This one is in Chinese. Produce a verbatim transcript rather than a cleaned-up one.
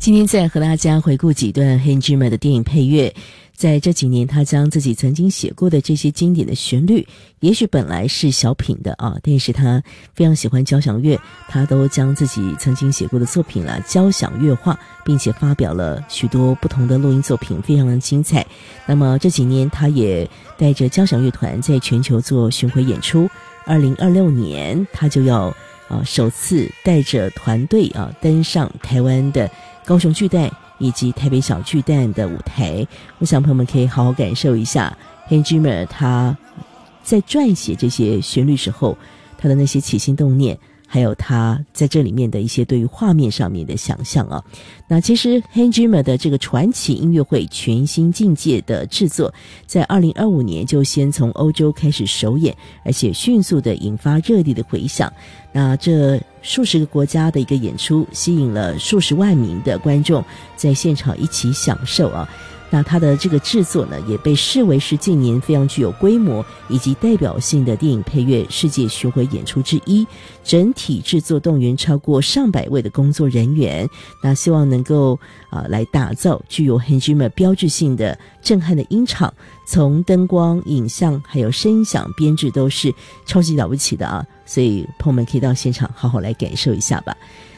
今天再和大家回顾几段 Hans Zimmer 的电影配乐。在这几年，他将自己曾经写过的这些经典的旋律，也许本来是小品的啊，但是他非常喜欢交响乐，他都将自己曾经写过的作品了交响乐化，并且发表了许多不同的录音作品，非常的精彩。那么这几年，他也带着交响乐团在全球做巡回演出。二零二六年，他就要啊首次带着团队啊登上台湾的高雄巨蛋以及台北小巨蛋的舞台。我想朋友们可以好好感受一下 Hans Zimmer 他在撰写这些旋律时候他的那些起心动念，还有他在这里面的一些对于画面上面的想象啊。那其实 Hans Zimmer 的这个传奇音乐会全新境界的制作，在二零二五年就先从欧洲开始首演，而且迅速的引发热烈的回响。那这数十个国家的一个演出，吸引了数十万名的观众在现场一起享受啊。那它的这个制作呢，也被视为是近年非常具有规模以及代表性的电影配乐世界巡回演出之一。整体制作动员超过上百位的工作人员，那希望能够啊、呃、来打造具有 Hans Zimmer 标志性的震撼的音场，从灯光、影像还有声响编制都是超级了不起的啊！所以朋友们可以到现场好好来感受一下吧。